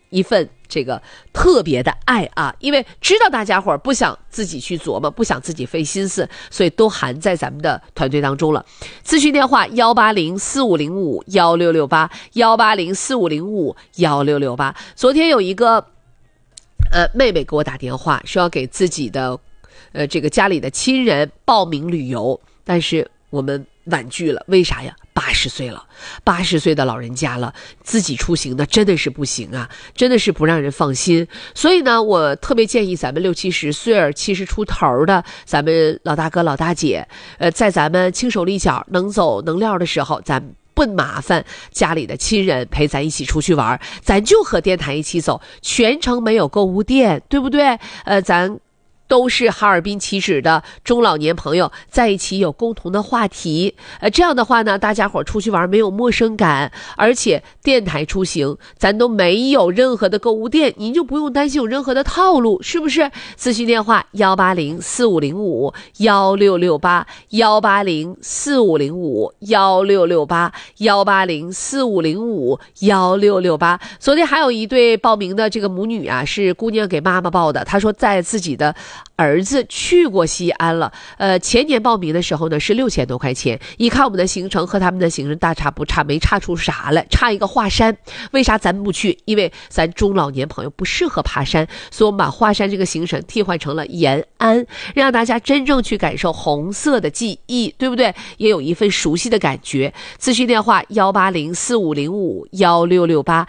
一份这个特别的爱啊，因为知道大家伙儿不想自己去琢磨，不想自己费心思，所以都含在咱们的团队当中了。咨询电话18045051668 18045051668。昨天有一个妹妹给我打电话，说要给自己的这个家里的亲人报名旅游，但是我们婉拒了。为啥呀？80岁了，80岁的老人家了，自己出行的真的是不行啊，真的是不让人放心。所以呢，我特别建议咱们60、70岁70出头的咱们老大哥老大姐，在咱们轻手利脚能走能撂的时候，咱不麻烦家里的亲人陪咱一起出去玩，咱就和电台一起走，全程没有购物店，对不对？咱都是哈尔滨起止的中老年朋友，在一起有共同的话题，这样的话呢，大家伙出去玩没有陌生感，而且电台出行咱都没有任何的购物店，您就不用担心有任何的套路，是不是？咨询电话18045051668 18045051668 18045051668。昨天还有一对报名的这个母女啊，是姑娘给妈妈报的，她说在自己的儿子去过西安了，前年报名的时候呢是6000多块钱，一看我们的行程和他们的行程大差不差，没差出啥来，差一个华山。为啥咱不去？因为咱中老年朋友不适合爬山，所以我们把华山这个行程替换成了延安，让大家真正去感受红色的记忆，对不对？也有一份熟悉的感觉。咨询电话18045051668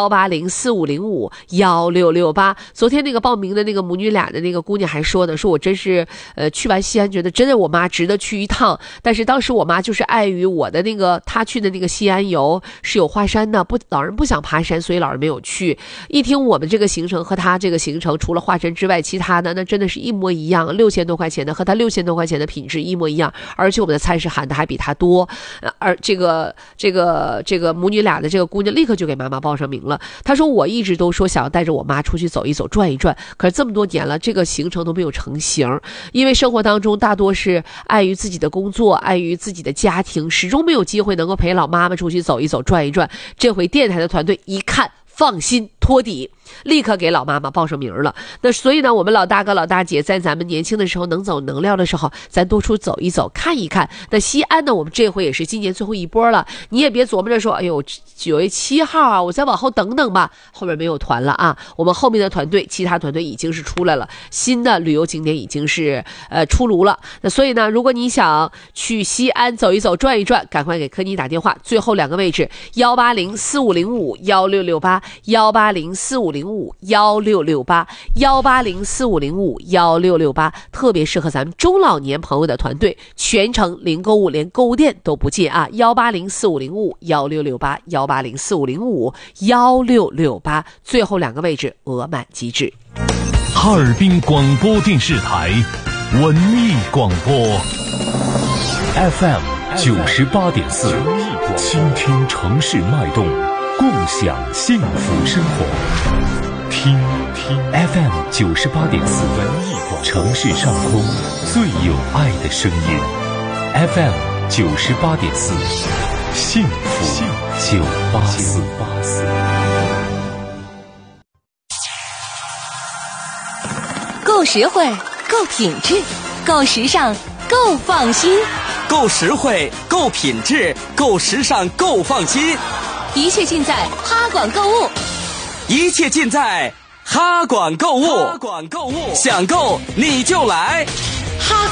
18045051668。昨天那个报名的那个母女俩的那个姑娘还说呢，说我真是去完西安觉得真的我妈值得去一趟，但是当时我妈就是碍于我的那个她去的那个西安游是有华山的，老人不想爬山，所以老人没有去。一听我们这个行程和她这个行程除了华山之外，其他的那真的是一模一样，6000多块钱的和她6000多块钱的品质一模一样，而且我们的菜式含的还比她多。而这个母女俩的这个姑娘立刻就给妈妈报上名了。她说我一直都说想要带着我妈出去走一走转一转，可是这么多年了，这个行程都没有成型，因为生活当中大多是碍于自己的工作，碍于自己的家庭，始终没有机会能够陪老妈妈出去走一走转一转。这回电台的团队一看放心托底，立刻给老妈妈报上名了。那所以呢，我们老大哥老大姐在咱们年轻的时候能走能撂的时候，咱多出走一走看一看。那西安呢，我们这回也是今年最后一波了，你也别琢磨着说哎呦9月7号啊，我再往后等等吧，后面没有团了啊。我们后面的团队其他团队已经是出来了，新的旅游景点已经是出炉了。那所以呢，如果你想去西安走一走转一转，赶快给柯妮打电话，最后2个位置18045051668 18045051668 18045051668，特别适合咱们中老年朋友的团队，全程零购物，连购物店都不进啊。18045051668 18045051668，最后2个位置额满即止。 哈尔滨广播电视台文艺广播 FM 98.4，倾听城市脉动，共享幸福生活。听 FM 98.4，城市上空最有爱的声音。FM 98.4，幸福984。 够实惠，够品质，够时尚，够放心。 够实惠，够品质，够时尚，够放心。 一切尽在哈管购物， 一切尽在哈管购物。哈管购物，想购你就来。